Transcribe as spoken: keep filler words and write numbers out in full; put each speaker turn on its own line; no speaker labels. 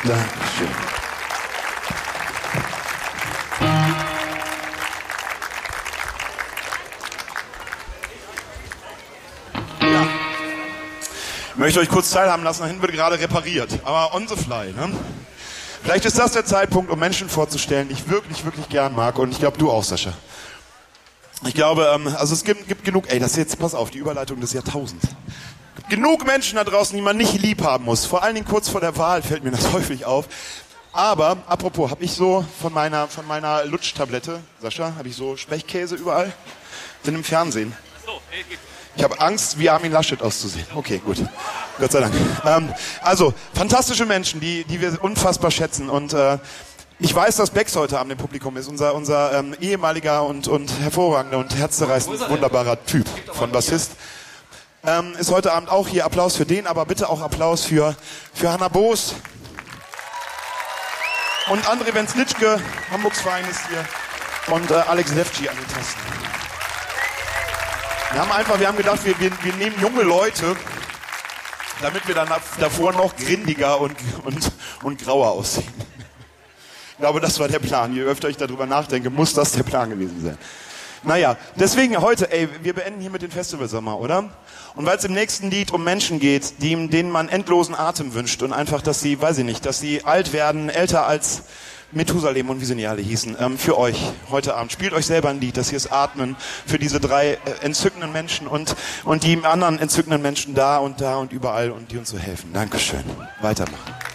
Dankeschön. Ja. Ich möchte euch kurz teilhaben lassen, da hinten wird gerade repariert, aber on the fly, ne? Vielleicht ist das der Zeitpunkt, um Menschen vorzustellen, die ich wirklich, wirklich gern mag, und ich glaube, du auch, Sascha. Ich glaube, ähm, also es gibt, gibt genug, ey, das ist jetzt, pass auf, die Überleitung des Jahrtausends. Es gibt genug Menschen da draußen, die man nicht lieb haben muss. Vor allen Dingen kurz vor der Wahl fällt mir das häufig auf. Aber, apropos, habe ich so von meiner, von meiner Lutschtablette, Sascha, habe ich so Sprechkäse überall? Sind im Fernsehen. Ich habe Angst, wie Armin Laschet auszusehen. Okay, gut. Gott sei Dank. Ähm, also, fantastische Menschen, die, die wir unfassbar schätzen. Und äh, ich weiß, dass Bex heute Abend im Publikum ist. Unser, unser ähm, ehemaliger und, und hervorragender und herzzerreißend wunderbarer Typ von Bassist. Ähm, ist heute Abend auch hier. Applaus für den, aber bitte auch Applaus für, für Hanna Boos. Und André Wenzlitschke, Hamburgs Verein ist hier. Und äh, Alex Lefci an den Tasten. Wir haben einfach, wir haben gedacht, wir, wir, wir nehmen junge Leute, damit wir dann davor noch grindiger und, und, und grauer aussehen. Ich glaube, das war der Plan. Je öfter ich darüber nachdenke, muss das der Plan gewesen sein. Naja, deswegen heute, ey, wir beenden hier mit dem Festivalsommer, oder? Und weil es im nächsten Lied um Menschen geht, die, denen man endlosen Atem wünscht und einfach, dass sie, weiß ich nicht, dass sie alt werden, älter als Methusalem und wie sie nicht alle hießen, ähm, für euch heute Abend. Spielt euch selber ein Lied, das hier ist Atmen für diese drei äh, entzückenden Menschen und, und die anderen entzückenden Menschen da und da und überall und die uns so helfen. Dankeschön. Weitermachen.